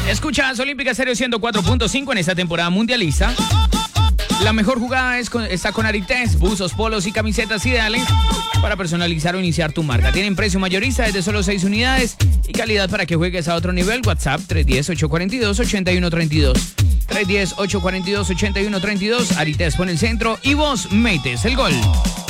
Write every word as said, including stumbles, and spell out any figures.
Escuchas Olímpica Stereo ciento cuatro punto cinco en esta temporada mundialista. La mejor jugada es con, está con Arites, buzos, polos y camisetas ideales para personalizar o iniciar tu marca. Tienen precio mayorista desde solo seis unidades y calidad para que juegues a otro nivel. WhatsApp tres uno cero, ocho cuatro dos, ocho uno tres dos. tres uno cero, ocho cuatro dos, ocho uno tres dos. Arites pone el centro y vos metes el gol.